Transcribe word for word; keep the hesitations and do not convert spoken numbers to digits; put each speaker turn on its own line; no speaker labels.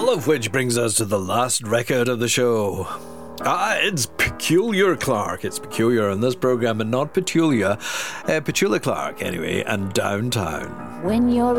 All of which brings us to the last record of the show. Ah, it's Peculiar Clark. It's Peculiar in this program and not Petulia. Uh, Petula Clark, anyway, and Downtown.
When you're